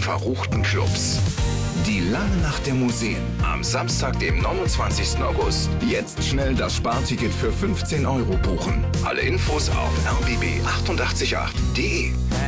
verruchten Clubs. Die lange Nacht der Museen am Samstag, dem 29. August. Jetzt schnell das Sparticket für 15 € buchen. Alle Infos auf rbb888.de.